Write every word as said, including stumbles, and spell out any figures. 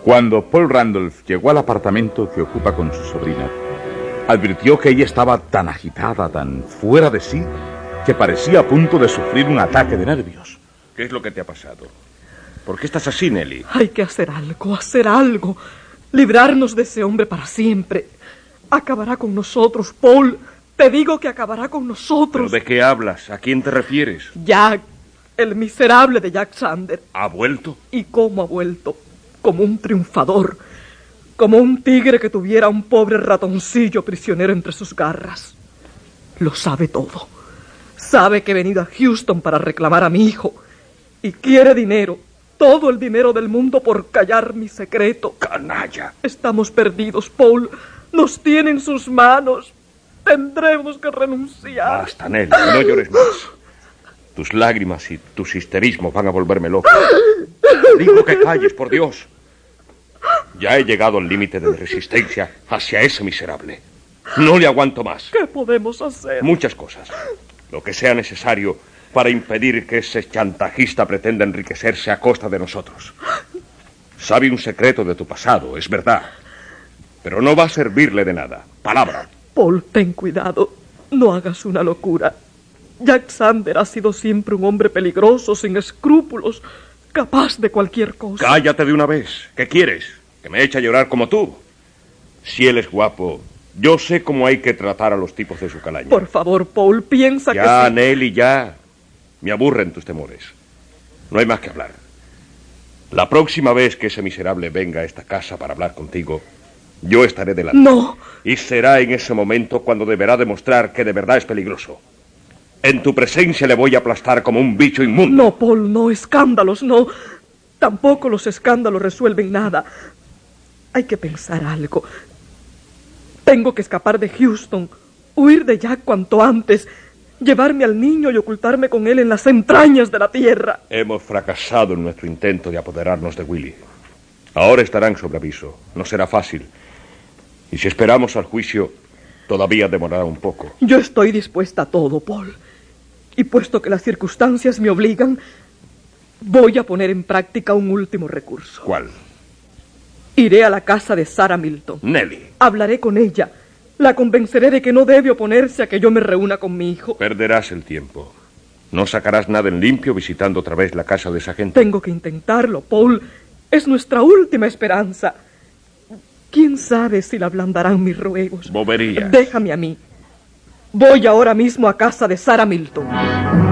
Cuando Paul Randolph llegó al apartamento que ocupa con su sobrina, advirtió que ella estaba tan agitada, tan fuera de sí, que parecía a punto de sufrir un ataque de nervios. ¿Qué es lo que te ha pasado? ¿Por qué estás así, Nelly? Hay que hacer algo, hacer algo. Librarnos de ese hombre para siempre. Acabará con nosotros, Paul. Te digo que acabará con nosotros. ¿Pero de qué hablas? ¿A quién te refieres? Jack, el miserable de Jack Sander. ¿Ha vuelto? ¿Y cómo ha vuelto? Como un triunfador. Como un tigre que tuviera a un pobre ratoncillo prisionero entre sus garras. Lo sabe todo. Sabe que he venido a Houston para reclamar a mi hijo. Y quiere dinero. Todo el dinero del mundo por callar mi secreto. ¡Canalla! Estamos perdidos, Paul. Nos tiene en sus manos. Tendremos que renunciar. Basta, Nelly, no llores más. Tus lágrimas y tus histerismos van a volverme loco. Digo que calles, por Dios. Ya he llegado al límite de mi resistencia hacia ese miserable. No le aguanto más. ¿Qué podemos hacer? Muchas cosas. Lo que sea necesario para impedir que ese chantajista pretenda enriquecerse a costa de nosotros. Sabe un secreto de tu pasado, es verdad. Pero no va a servirle de nada. Palabra. Paul, ten cuidado. No hagas una locura. Jack Sander ha sido siempre un hombre peligroso, sin escrúpulos, capaz de cualquier cosa. Cállate de una vez. ¿Qué quieres? ¿Que me eche a llorar como tú? Si él es guapo, yo sé cómo hay que tratar a los tipos de su calaña. Por favor, Paul, piensa ya, que... Ya, Nelly, ya. Me aburren tus temores. No hay más que hablar. La próxima vez que ese miserable venga a esta casa para hablar contigo, yo estaré delante. No. Y será en ese momento cuando deberá demostrar que de verdad es peligroso. En tu presencia le voy a aplastar como un bicho inmundo. No, Paul, no, escándalos, no. Tampoco los escándalos resuelven nada. Hay que pensar algo. Tengo que escapar de Houston, huir de Jack cuanto antes, llevarme al niño y ocultarme con él en las entrañas de la tierra. Hemos fracasado en nuestro intento de apoderarnos de Willie. Ahora estarán sobre aviso. No será fácil. Y si esperamos al juicio, todavía demorará un poco. Yo estoy dispuesta a todo, Paul. Y puesto que las circunstancias me obligan, voy a poner en práctica un último recurso. ¿Cuál? Iré a la casa de Sarah Milton. Nelly. Hablaré con ella. La convenceré de que no debe oponerse a que yo me reúna con mi hijo. Perderás el tiempo. No sacarás nada en limpio visitando otra vez la casa de esa gente. Tengo que intentarlo, Paul. Es nuestra última esperanza. ¿Quién sabe si la ablandarán mis ruegos? Boberías. Déjame a mí. Voy ahora mismo a casa de Sarah Milton.